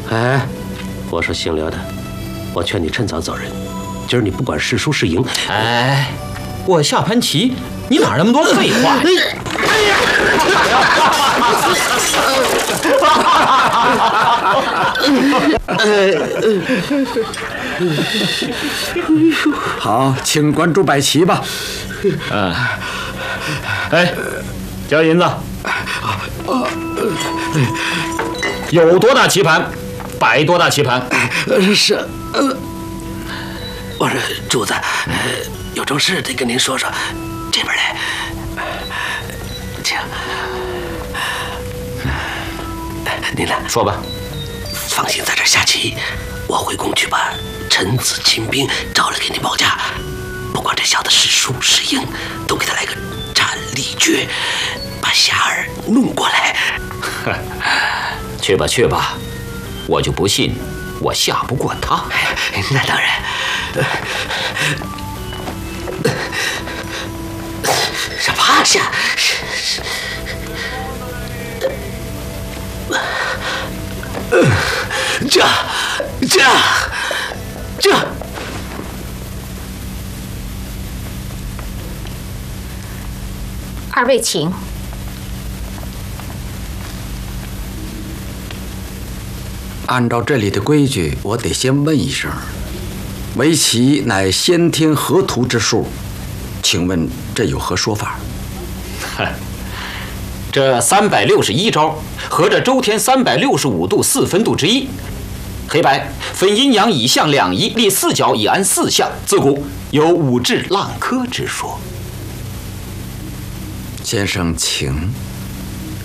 哎，我说姓刘的，我劝你趁早走人。今儿你不管是输是赢， 哎，我下盘棋，你哪那么多废话呀？ 好，请关主摆棋吧。 哎，交银子。有多大棋盘，摆多大棋盘。 是，我说主子，有正事得跟您说说，这边来，请。您呢？ 说吧。 放心，在这儿下棋，我回宫去把臣子亲兵招来给你保驾。不管这小子是输是赢，都给他来个斩立决，把霞儿弄过来。 去吧去吧，我就不信我下不过他。 那当然。趴下。这。 二位请。 按照这里的规矩，我得先问一声：围棋乃先天河图之术，请问这有何说法？ 这361招合着周天365度4分度之一。黑白分阴阳以象两仪，立4角以安4象，自古有5至浪科之说。 先生请。